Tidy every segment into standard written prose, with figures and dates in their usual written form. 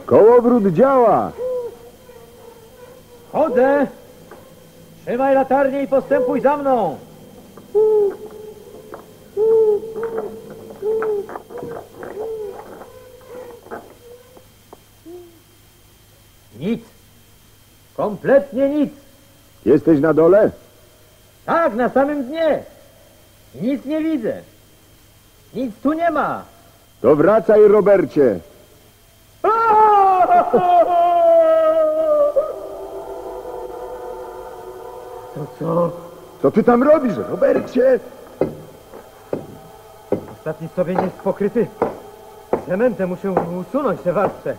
Kołowrót działa. Chodzę! Trzymaj latarnię i postępuj za mną! Nic. Kompletnie nic. Jesteś na dole? Tak, na samym dnie. Nic nie widzę. Nic tu nie ma. To wracaj, Robercie. To co? Co ty tam robisz, Robercie? Ostatni stopień jest pokryty cementem. Muszę usunąć tę warstwę.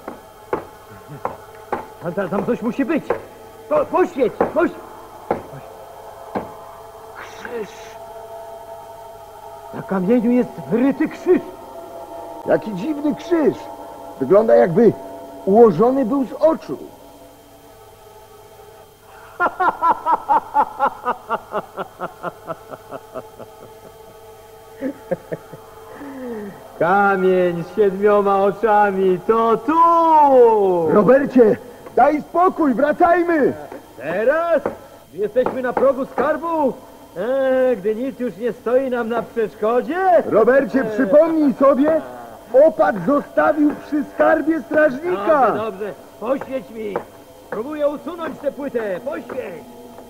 Tam coś musi być. Poświeć! Krzyż! Na kamieniu jest wyryty krzyż. Jaki dziwny krzyż. Wygląda, jakby ułożony był z oczu. Kamień z 7 oczami, to tu! Robercie, daj spokój, wracajmy! Teraz? Jesteśmy na progu skarbu? Gdy nic już nie stoi nam na przeszkodzie? Robercie, przypomnij sobie, opat zostawił przy skarbie strażnika. Dobrze, poświeć mi! Próbuję usunąć tę płytę, poświeć!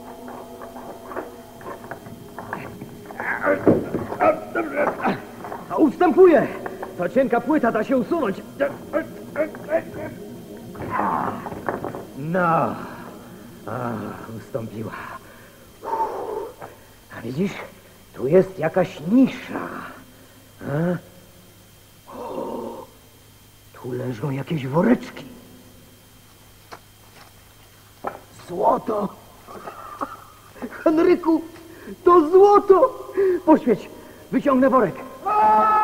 Ustępuję! To cienka płyta, da się usunąć. No, ustąpiła. A widzisz, tu jest jakaś nisza. Tu leżą jakieś woreczki. Złoto! Henryku, to złoto! Poświeć, wyciągnę worek.